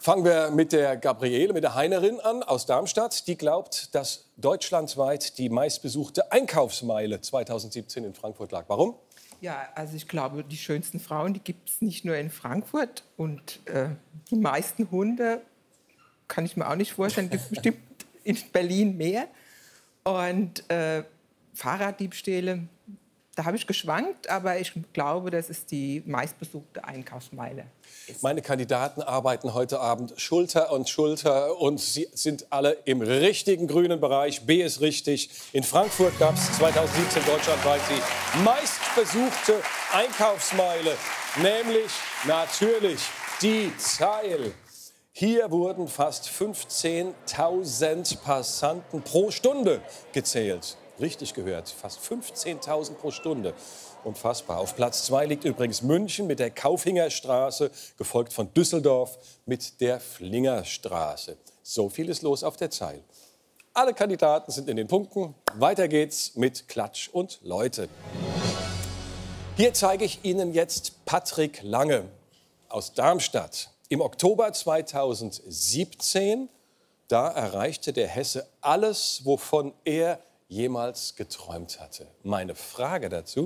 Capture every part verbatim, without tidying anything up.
Fangen wir mit der Gabriele, mit der Heinerin an aus Darmstadt. Die glaubt, dass deutschlandweit die meistbesuchte Einkaufsmeile zweitausendsiebzehn in Frankfurt lag. Warum? Ja, also ich glaube, die schönsten Frauen, die gibt es nicht nur in Frankfurt. Und äh, die meisten Hunde, kann ich mir auch nicht vorstellen, gibt es bestimmt in Berlin mehr. Und äh, Fahrraddiebstähle, da habe ich geschwankt, aber ich glaube, dass es die meistbesuchte Einkaufsmeile ist. Meine Kandidaten arbeiten heute Abend Schulter an Schulter und sie sind alle im richtigen grünen Bereich. B ist richtig. In Frankfurt gab es zweitausendsiebzehn deutschlandweit die meistbesuchte Einkaufsmeile, nämlich natürlich die Zeil. Hier wurden fast fünfzehntausend Passanten pro Stunde gezählt. Richtig gehört, fast fünfzehntausend pro Stunde. Unfassbar. Auf Platz zwei liegt übrigens München mit der Kaufhingerstraße, gefolgt von Düsseldorf mit der Flingerstraße. So viel ist los auf der Zeil. Alle Kandidaten sind in den Punkten. Weiter geht's mit Klatsch und Leute. Hier zeige ich Ihnen jetzt Patrick Lange aus Darmstadt. Im Oktober zweitausendsiebzehn, da erreichte der Hesse alles, wovon er jemals geträumt hatte. Meine Frage dazu: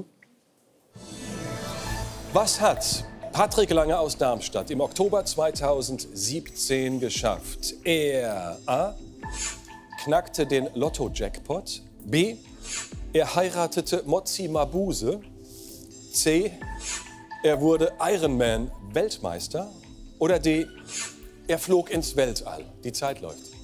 Was hat Patrick Lange aus Darmstadt im Oktober zweitausendsiebzehn geschafft? Er A. knackte den Lotto-Jackpot. B. Er heiratete Motsi Mabuse. C. Er wurde Ironman-Weltmeister. Oder D. Er flog ins Weltall. Die Zeit läuft.